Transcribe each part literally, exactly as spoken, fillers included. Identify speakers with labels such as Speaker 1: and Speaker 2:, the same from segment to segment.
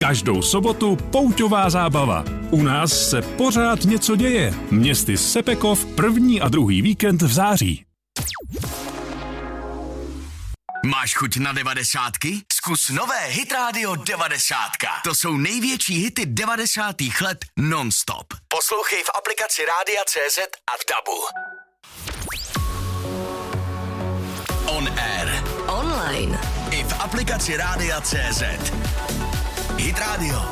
Speaker 1: Každou sobotu pouťová zábava. U nás se pořád něco děje. Městy Sepekov první a druhý víkend v září.
Speaker 2: Máš chuť na devadesátky? Zkus nové Hit Radio devadesátka. To jsou největší hity devadesátých let non-stop. Poslouchej v aplikaci Rádia C Z a v Dabu. On air.
Speaker 3: Online.
Speaker 2: I v aplikaci Rádia C Z. Hit Radio.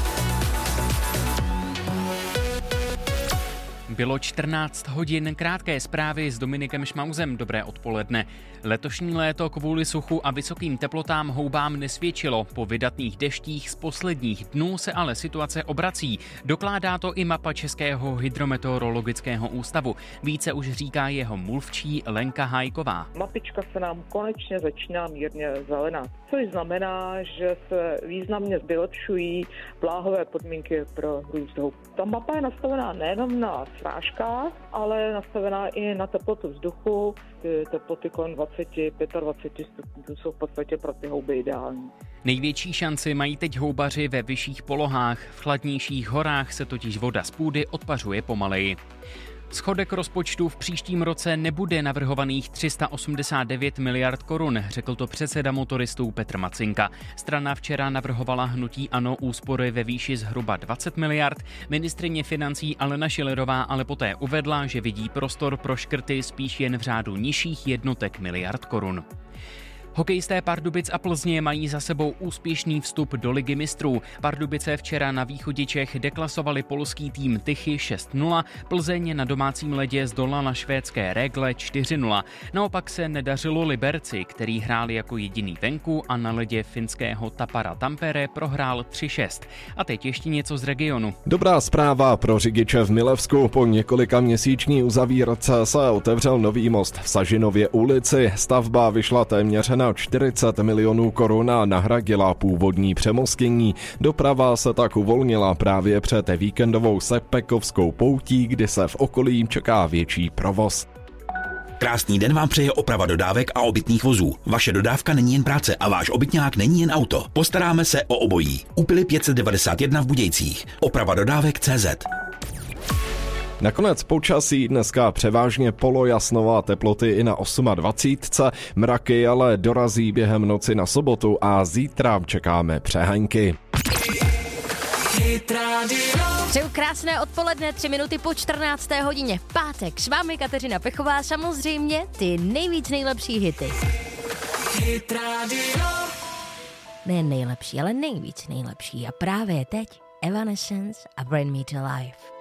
Speaker 4: Bylo čtrnáct hodin, krátké zprávy s Dominikem Šmauzem. Dobré odpoledne. Letošní léto kvůli suchu a vysokým teplotám houbám nesvědčilo. Po vydatných deštích z posledních dnů se ale situace obrací. Dokládá to i mapa Českého hydrometeorologického ústavu. Více už říká jeho mluvčí Lenka Hájková.
Speaker 5: Mapička se nám konečně začíná mírně zelenat, což znamená, že se významně vylepšují vláhové podmínky pro růst houb. Ta mapa je nastavená nejenom na srážkách, ale je nastavená i na teplotu vzduchu. Ty teploty kolem dvacet až dvacet pět stupňů jsou v podstatě pro ty houby ideální.
Speaker 4: Největší šanci mají teď houbaři ve vyšších polohách. V chladnějších horách se totiž voda z půdy odpařuje pomaleji. Schodek rozpočtu v příštím roce nebude navrhovaných tři sta osmdesát devět miliard korun, řekl to předseda motoristů Petr Macinka. Strana včera navrhovala hnutí ANO úspory ve výši zhruba dvacet miliard. Ministryně financí Alena Schillerová ale poté uvedla, že vidí prostor pro škrty spíš jen v řádu nižších jednotek miliard korun. Hokejisté Pardubic a Plzně mají za sebou úspěšný vstup do Ligy mistrů. Pardubice včera na východě Čech deklasovali polský tým Tychy šest nula, Plzeň na domácím ledě zdolala švédské Rögle čtyři nula. Naopak se nedařilo Liberci, který hrál jako jediný venku a na ledě finského Tapara Tampere prohrál tři šest. A teď ještě něco z regionu.
Speaker 6: Dobrá zpráva pro řidiče v Milevsku. Po několika měsíční uzavírce se otevřel nový most v Sažinově ulici. Stavba vyšla téměř na čtyřicet milionů korun a nahradila původní přemostění. Doprava se tak uvolnila právě před víkendovou sepekovskou poutí, kdy se v okolí čeká větší provoz.
Speaker 2: Krásný den vám přeje Oprava dodávek a obytných vozů. Vaše dodávka není jen práce a váš obytňák není jen auto. Postaráme se o obojí. Úpily pět set devadesát jedna v Budějcích. Oprava dodávek tečka cé zet.
Speaker 6: Nakonec počasí dneska převážně polojasno a teploty i na dvacet osm. Mraky ale dorazí během noci na sobotu a zítra čekáme přehánky.
Speaker 3: Přeju krásné odpoledne, tři minuty po čtrnácté hodině. Pátek, s vámi Kateřina Pechová, samozřejmě ty nejvíc nejlepší hity. Ne nejlepší, ale nejvíc nejlepší. A právě teď Evanescence a Bring Me to Life.